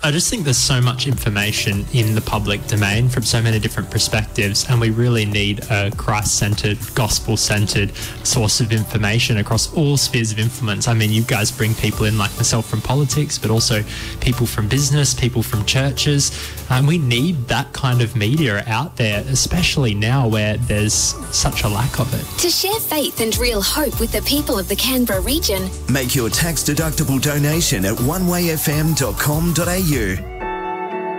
I just think there's so much information in the public domain from so many different perspectives, and we really need a Christ-centred, gospel-centred source of information across all spheres of influence. I mean, you guys bring people in like myself from politics, but also people from business, people from churches, and we need that kind of media out there, especially now where there's such a lack of it. To share faith and real hope with the people of the Canberra region, make your tax-deductible donation at onewayfm.com.au.